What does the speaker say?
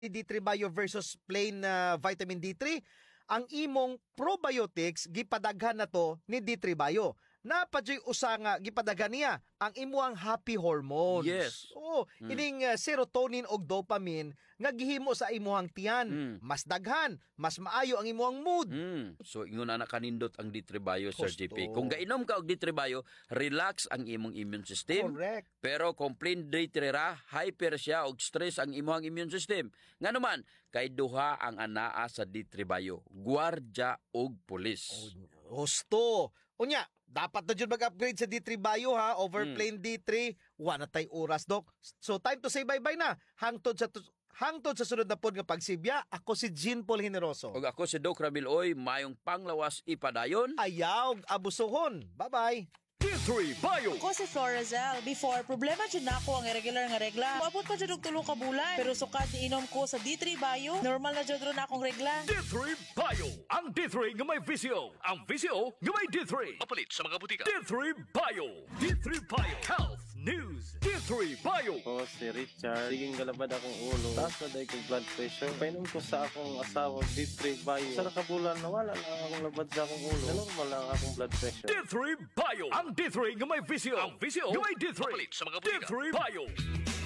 D3 Bio versus plain vitamin D3, ang imong probiotics gipadaghan na to ni D3 Bio. Napadyoy usa nga gipadaghan niya ang imuang happy hormones. Yes. Oo, ining serotonin og dopamine nga gihimo sa imuhang tiyan. Mas daghan, mas maayo ang imuhang mood. So ingon na kanindot ang D3 Bio, Sir Gusto. JP. Kung gainom ka og D3 Bio, relax ang imong immune system. Correct. Pero kung plain D3 ra, hyper siya og stress ang imong immune system. Nga naman, kay duha ang anaa sa D3 Bio, gwardya og pulis. Gusto. Unya, dapat na dyan mag-upgrade sa D3 Bio ha, over plain D3, wala tay oras, Dok. So time to say bye-bye na. Hangtod sa sunod na pod nga pagsibya, ako si Jean Paul Generoso. Og ako si Doc Ramil Oy, mayong panglawas ipadayon. Ayaw, abusohon. Bye-bye. D3 Bio! Ako si Florazel. Before, problema dyan na ako ang irregular nga regla. Maabot pa dyan og 3 ka bulan. Pero sukad inom ko sa D3 Bio, normal na dyan ron akong regla. D3 Bio. Ang D3 nga may visyo. Ang visyo nga may D3. Mapalit sa mga butika. D3 Bio. D3 Bio. Health News. D3 Bio. Ako si Richard. Siging galabad akong ulo. Taas na dahil kong blood pressure. Painom ko sa akong asawang D3 Bio. Sa nakabulan, nawala lang akong labad sa akong ulo. Normal lang akong blood pressure. D3 Bio. Ang D3 nga may visyo. Ang visyo nga may D3. Mapalit sa mga butika. D3 Bio.